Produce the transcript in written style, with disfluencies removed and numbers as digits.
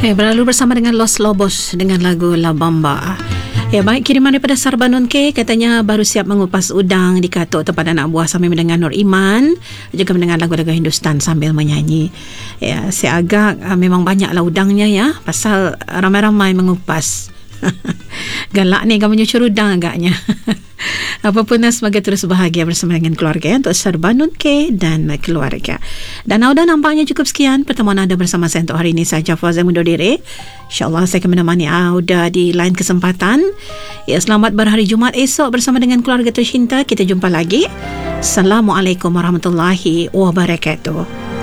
Berlalu bersama dengan Los Lobos dengan lagu La Bamba. Baik, kiriman daripada Sarbanun K, katanya baru siap mengupas udang di katuk tempat anak buah sambil mendengar Nur Iman, juga mendengar lagu-lagu Hindustan sambil menyanyi. Saya agak memang banyaklah udangnya ya, pasal ramai-ramai mengupas. Galak ni kamu nyucur udang agaknya. Apapun, semoga terus bahagia bersama dengan keluarga ya, untuk Sarbanun K dan keluarga. Dan Auda, nampaknya cukup sekian pertemuan anda bersama saya untuk hari ini saja. Fazal mundur diri. InsyaAllah saya akan menemani Auda di lain kesempatan. Selamat berhari Jumaat esok bersama dengan keluarga tercinta. Kita jumpa lagi. Assalamualaikum warahmatullahi wabarakatuh.